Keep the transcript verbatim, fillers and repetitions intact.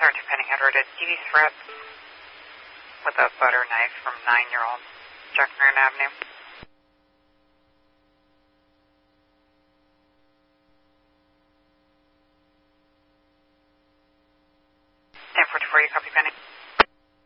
Sergeant Pennyheader to D D threat with a butter knife from nine-year-old Jack Marin Avenue.